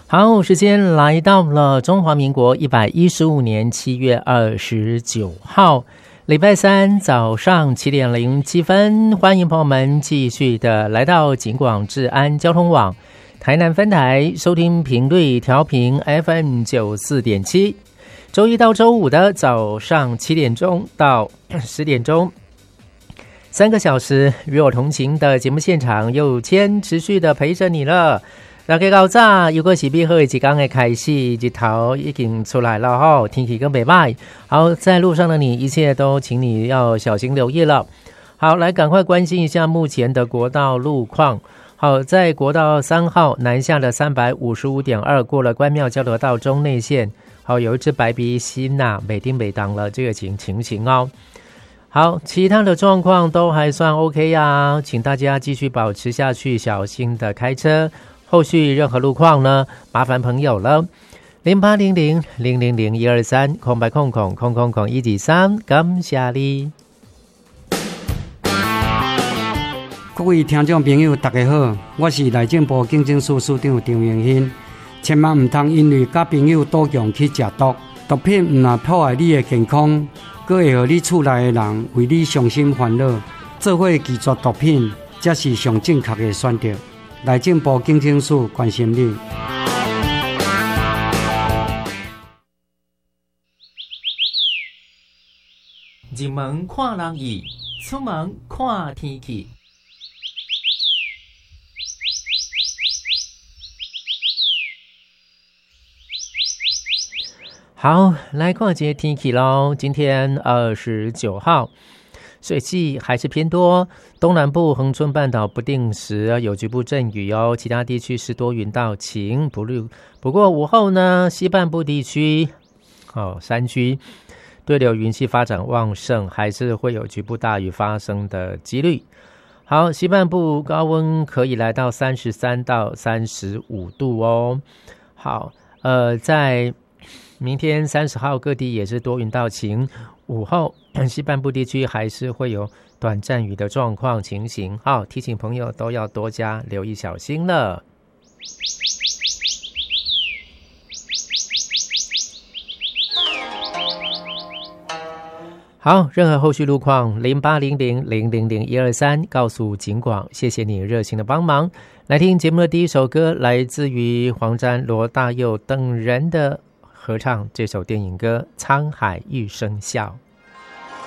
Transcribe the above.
好，时间来到了中华民国115年7月29号，礼拜三早上7点07分，欢迎朋友们继续的来到警广治安交通网台南分台收听频率调频 FM 94.7，周一到周五的早上7点钟到10点钟，3个小时与我同行的节目现场又持续的陪着你了。大家到早，又过是美好的一天的开始，日头已经出来了哈，天气更美歹。好，在路上的你，一切都请你要小心留意了。好，来赶快关心一下目前的国道路况。好，在国道3号南下的355.2过了关庙交流道中内线，好，有一只白鼻星每丁每当了这个情形哦。好，其他的状况都还算 OK 啊，请大家继续保持下去，小心的开车。后续任何路况呢，麻烦朋友了。0800000123空白空123，感谢你。 各位听众朋友大家好，我是内政部警政署署长张永新。千万唔通因为甲朋友赌强去食毒，毒品唔但破坏你的健康，阁会让你厝内的人为你伤心烦恼，做伙拒绝毒品，才是上正确的选择。内政部警政署关心你。 入门看人意，出门看天气。好，来看今天天气咯。今天29号。水汽还是偏多，东南部恒春半岛不定时有局部阵雨哦，其他地区是多云到晴。不过午后呢，西半部地区山区对流云系发展旺盛，还是会有局部大雨发生的几率。好，西半部高温可以来到33到35度哦。好，在明天30号各地也是多云到晴。午后西半部地区还是会有短暂雨的状况情形，好，提醒朋友都要多加留意小心了。好，任何后续路况0800000123告诉警广，谢谢你热情的帮忙。来听节目的第一首歌，来自于黄沾、罗大佑等人的合唱这首电影歌《沧海一声笑》。